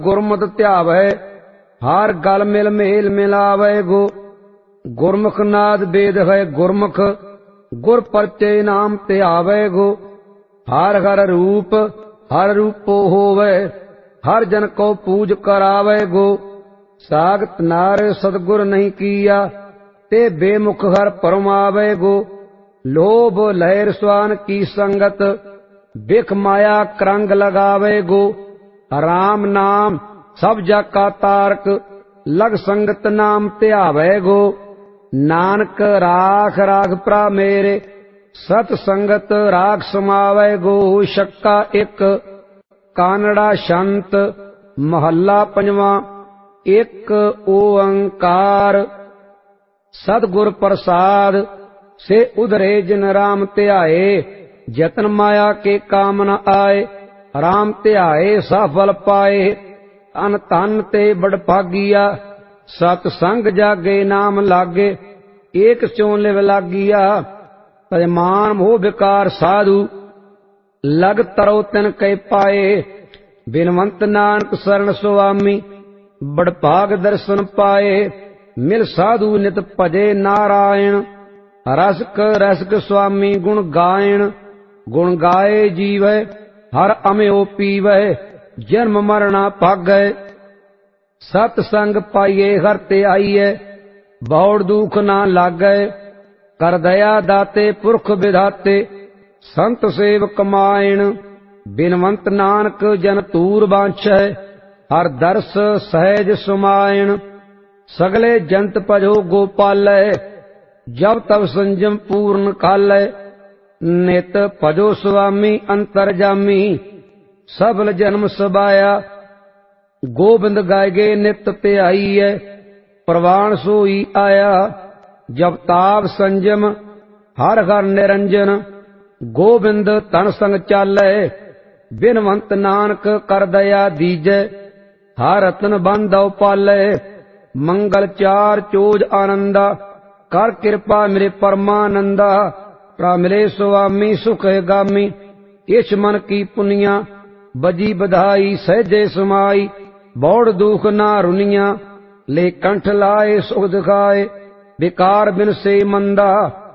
गुरमत ध्यावै हार गल मिल मेल मिलावै गो। गुरमुख नाद वेद है गुरमुख गुर परचे नाम ध्यावै गो। हर हर रूपो होवै हर जन को पूज करावै गो। सागत नार सतगुर नहीं किया ते बेमुख हर परमावै गो। लोभ लहर स्वान की संगत बिख माया करंग लगावे गो। राम नाम सब जग का तारक लग संगत नाम ध्यावै गो। नानक राख राख प्रा मेरे सत संगत राख समावै गो। शक्का एक कानड़ा शंत महला पंजवा। एक ओंकार सतगुर प्रसाद से उधरे जिन राम ध्याए। जतन माया के काम न आए राम ध्याए सफल पाए। तन तन ते बड़ भागिया सत संग जागे नाम लागे। एक स्यों लिव लागिया तजमान मोह विकार साधु लग तरो तिन कै पाए। बिनवंत नानक शरण सुआमी बड़ भाग दर्शन पाए। मिल साधु नित भजे नारायण रसक रसक स्वामी गुण गायण। गुण गाए जीवै हर अम्यो पीवै जन्म मरना भागै। सत संग पाइए हर ते आइए बौड़ दुख ना लागै। कर दया दाते पुरख विधाते संत सेवक मायण। बिनवंत नानक जन तूर बांछै हर दर्श सहज सुमायण। सगले जंत भजो गोपालै जब तब संजम पूर्ण कालै। नित भजो स्वामी अंतरजामी सबल जन्म सबाया। गोबिंद गायगे नित ध्याईयै प्रवाण सोई आया। जब ताप संजम हर हर निरंजन गोबिंद तन संग चालै। बिनवंत नानक कर दया दीजै हर रतन बांधो पालै। मंगल चार चोज आनंदा कर कृपा मेरे परमानंदा। प्रा मिले स्वामी सुख गामी इस मन की पुनिया। बजी बधाई सहजे समाई बौड़ दुख ना रुनिया। ले कंठ लाए सुख दिखाए विकार बिन से मंदा।